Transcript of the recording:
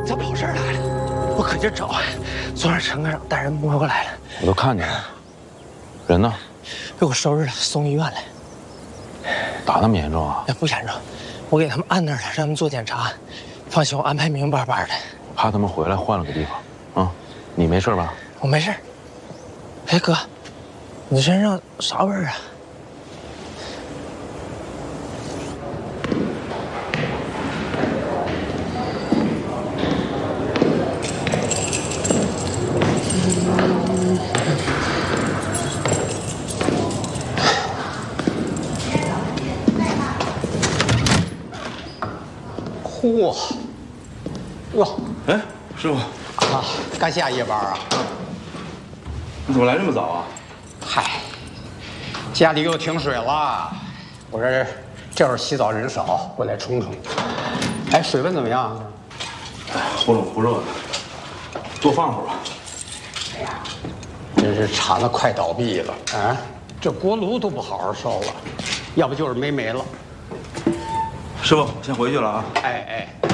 咋跑这儿来了？我可劲找，昨晚陈科长带人摸过来了。 我都看见了，人呢？ 被我收拾了，送医院了。 打那么严重啊？ 也不严重，我给他们按那儿了，让他们做检查。放心，我安排明明白白的。 怕他们回来换了个地方。啊，你没事吧？ 我没事。哎哥，你身上啥味儿啊？ 嚯！哟， 哎，师傅啊，刚下夜班啊？ 你怎么来这么早啊？ 嗨，家里又停水了，我这会儿洗澡人少，我来冲冲。哎，水温怎么样？ 哎，忽冷忽热的，多放会儿吧。 哎呀，真是厂子快倒闭了啊！这锅炉都不好好烧了，要不就是没煤了。 师傅，我先回去了啊。 哎哎。